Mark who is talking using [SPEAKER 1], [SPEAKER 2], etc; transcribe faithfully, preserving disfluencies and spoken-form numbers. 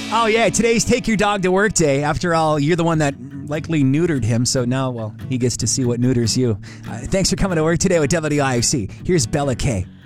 [SPEAKER 1] Oh, yeah, today's Take Your Dog to Work Day. After all, you're the one that likely neutered him, so now, well, he gets to see what neuters you. Uh, thanks for coming to work today with W I F C. Here's Bella K.